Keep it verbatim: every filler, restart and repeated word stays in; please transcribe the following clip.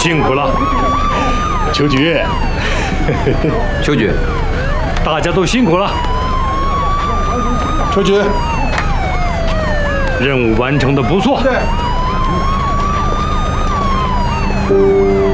辛苦了，秋菊。 秋菊， 大家都辛苦了。 秋菊， 任务完成的不错。 对。